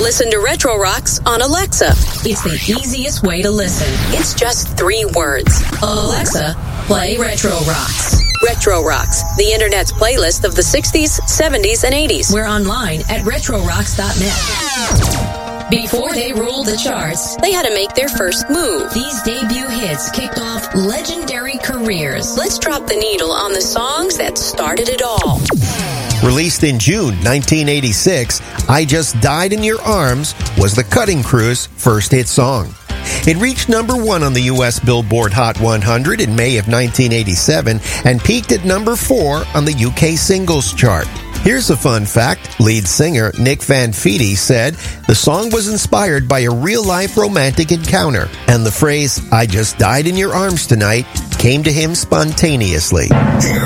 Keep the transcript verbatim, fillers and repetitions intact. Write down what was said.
Listen to Retro Rocks on Alexa. It's the easiest way to listen. It's just three words. Alexa, play Retro Rocks. Retro Rocks, the Internet's playlist of the sixties, seventies, and eighties. We're online at retro rocks dot net. Before they ruled the charts, they had to make their first move. These debut hits kicked off legendary careers. Let's drop the needle on the songs that started it all. Released in June nineteen eighty-six, I Just Died in Your Arms was the Cutting Crew's first hit song. It reached number one on the U S Billboard Hot one hundred in May of nineteen eighty-seven and peaked at number four on the U K singles chart. Here's a fun fact. Lead singer Nick Van Feety said the song was inspired by a real-life romantic encounter, and the phrase, "I just died in your arms tonight," came to him spontaneously. Here